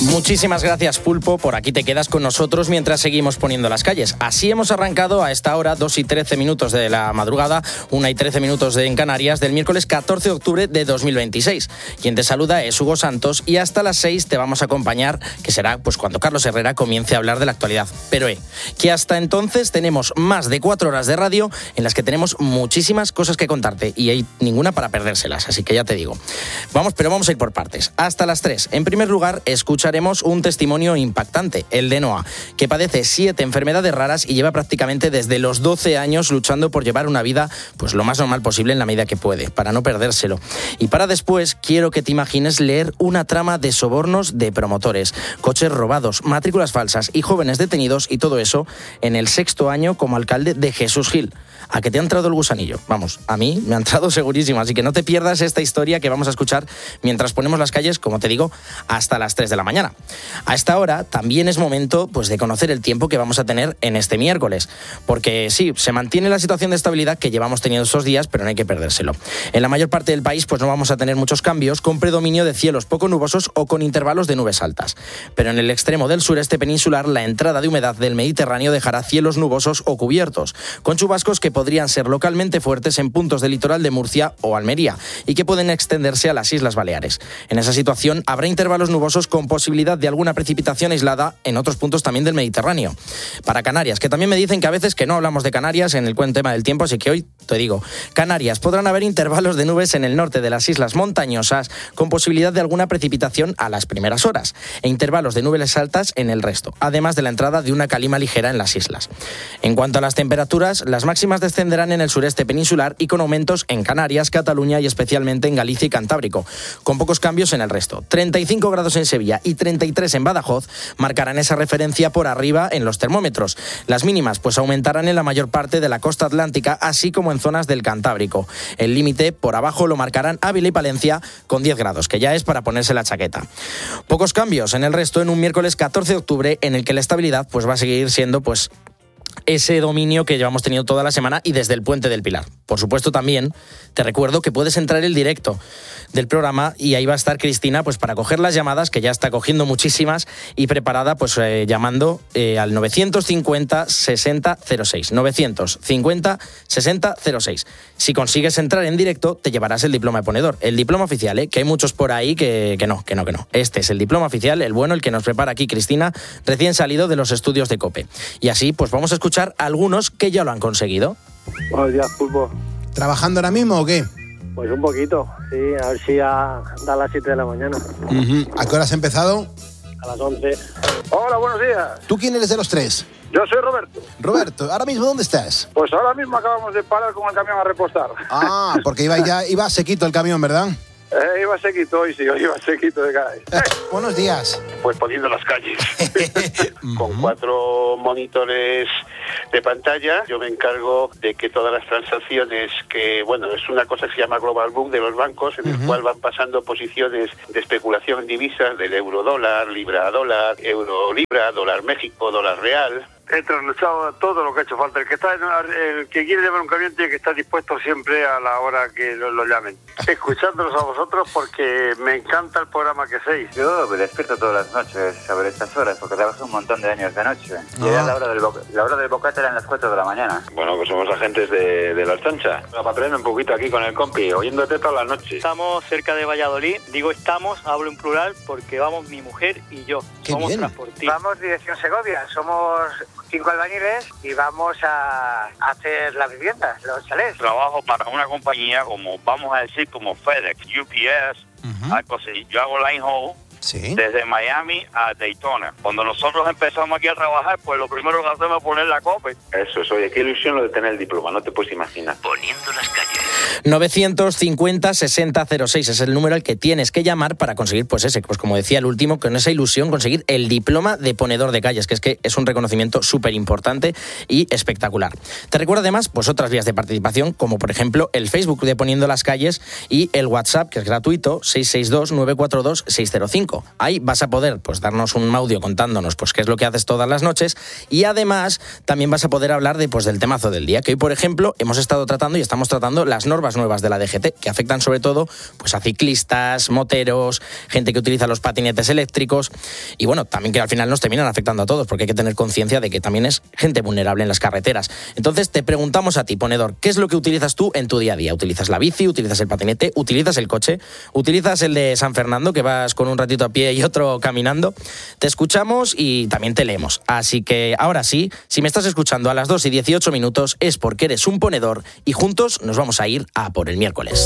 Muchísimas gracias, Pulpo. Por aquí te quedas con nosotros mientras seguimos poniendo las calles. Así hemos arrancado a esta hora, 2:13 de la madrugada, 1:13 en Canarias, del miércoles 14 de octubre de 2026. Quien te saluda es Hugo Santos y hasta las 6 te vamos a acompañar, que será pues cuando Carlos Herrera comience a hablar de la actualidad. Pero que hasta entonces tenemos más de 4 horas de radio en las que tenemos muchísimas cosas que contarte y hay ninguna para perdérselas, así que ya te digo. Vamos a ir por partes. Hasta las 3. En primer lugar, escucharemos un testimonio impactante, el de Noa, que padece 7 enfermedades raras y lleva prácticamente desde los 12 años luchando por llevar una vida pues lo más normal posible en la medida que puede, para no perdérselo. Y para después, quiero que te imagines leer una trama de sobornos de promotores, coches robados, matrículas falsas y jóvenes detenidos, y todo eso en el 6º año como alcalde de Jesús Gil. ¿A que te ha entrado el gusanillo? Vamos, a mí me ha entrado segurísimo, así que no te pierdas esta historia que vamos a escuchar mientras ponemos las calles, como te digo, hasta las 3 de la mañana. A esta hora también es momento pues, de conocer el tiempo que vamos a tener en este miércoles, porque sí, se mantiene la situación de estabilidad que llevamos teniendo estos días, pero no hay que perdérselo. En la mayor parte del país pues no vamos a tener muchos cambios, con predominio de cielos poco nubosos o con intervalos de nubes altas. Pero en el extremo del sureste peninsular, la entrada de humedad del Mediterráneo dejará cielos nubosos o cubiertos, con chubascos que podrían ser localmente fuertes en puntos del litoral de Murcia o Almería y que pueden extenderse a las Islas Baleares. En esa situación habrá intervalos nubosos con posibilidad de alguna precipitación aislada en otros puntos también del Mediterráneo. Para Canarias, que también me dicen que a veces que no hablamos de Canarias en el tema del tiempo, así que hoy te digo, Canarias, podrán haber intervalos de nubes en el norte de las islas montañosas con posibilidad de alguna precipitación a las primeras horas e intervalos de nubes altas en el resto, además de la entrada de una calima ligera en las islas. En cuanto a las temperaturas, las máximas descenderán en el sureste peninsular y con aumentos en Canarias, Cataluña y especialmente en Galicia y Cantábrico, con pocos cambios en el resto. 35 grados en Sevilla y 33 en Badajoz marcarán esa referencia por arriba en los termómetros. Las mínimas pues aumentarán en la mayor parte de la costa atlántica, así como en zonas del Cantábrico. El límite por abajo lo marcarán Ávila y Palencia con 10 grados, que ya es para ponerse la chaqueta. Pocos cambios en el resto en un miércoles 14 de octubre en el que la estabilidad pues va a seguir siendo pues ese dominio que llevamos teniendo toda la semana y desde el Puente del Pilar. Por supuesto, también te recuerdo que puedes entrar en directo del programa y ahí va a estar Cristina pues para coger las llamadas, que ya está cogiendo muchísimas, y preparada pues llamando al 950-6006. 950-6006. Si consigues entrar en directo, te llevarás el diploma de ponedor. El diploma oficial, que hay muchos por ahí que no. Este es el diploma oficial, el bueno, el que nos prepara aquí Cristina, recién salido de los estudios de COPE. Y así pues vamos a escuchar a algunos que ya lo han conseguido. Buenos días, Pulpo. ¿Trabajando ahora mismo o qué? Pues un poquito, sí, a ver si ya da las 7 de la mañana. ¿A qué hora has empezado? A las 11. Hola, buenos días. ¿Tú quién eres de los tres? Yo soy Roberto. Roberto, ¿ahora mismo dónde estás? Pues ahora mismo acabamos de parar con el camión a repostar. Ah, porque iba sequito el camión, ¿verdad? Iba sequito hoy, sí, iba sequito de caray. Buenos días. Pues poniendo las calles. Con 4 monitores de pantalla, yo me encargo de que todas las transacciones que, bueno, es una cosa que se llama Global Book de los bancos, en el cual van pasando posiciones de especulación en divisas del euro-dólar, libra-dólar, euro-libra, dólar-México, dólar-real. He trasluchado todo lo que ha hecho falta. El que quiere llevar un camión tiene que estar dispuesto siempre a la hora que lo llamen. Escuchándolos a vosotros porque me encanta el programa que hacéis. Yo me despierto todas las noches sobre estas horas porque trabajo un montón de años de noche. Y era la hora del bocata era en las 4 de la mañana. Bueno, pues somos agentes de la Archancha. Para aprender un poquito aquí con el compi, oyéndote todas las noches. Estamos cerca de Valladolid. Digo estamos, hablo en plural porque vamos mi mujer y yo. ¡Qué somos bien! transportistas. Vamos dirección Segovia, somos 5 albañiles y vamos a hacer las viviendas, los chalés. Trabajo para una compañía como, vamos a decir, como FedEx, UPS, algo así. Yo hago line haul. Sí. Desde Miami a Daytona. Cuando nosotros empezamos aquí a trabajar, pues lo primero que hacemos es poner la COPE. Eso es, oye, qué ilusión lo de tener el diploma, no te puedes imaginar. Poniendo las calles. 950-6006 es el número al que tienes que llamar para conseguir, pues como decía el último, con esa ilusión, conseguir el diploma de ponedor de calles, que es un reconocimiento súper importante y espectacular. Te recuerdo además, pues otras vías de participación, como por ejemplo el Facebook de Poniendo las Calles y el WhatsApp, que es gratuito, 662-942-605. Ahí vas a poder pues darnos un audio contándonos pues qué es lo que haces todas las noches y además también vas a poder hablar del temazo del día, que hoy por ejemplo hemos estado tratando y estamos tratando las normas normas nuevas de la DGT, que afectan sobre todo pues, a ciclistas, moteros, gente que utiliza los patinetes eléctricos y bueno, también que al final nos terminan afectando a todos, porque hay que tener conciencia de que también es gente vulnerable en las carreteras. Entonces te preguntamos a ti, ponedor, ¿qué es lo que utilizas tú en tu día a día? ¿Utilizas la bici? ¿Utilizas el patinete? ¿Utilizas el coche? ¿Utilizas el de San Fernando, que vas con un ratito a pie y otro caminando? Te escuchamos y también te leemos. Así que ahora sí, si me estás escuchando a las 2:18 es porque eres un ponedor y juntos nos vamos a ir a por el miércoles.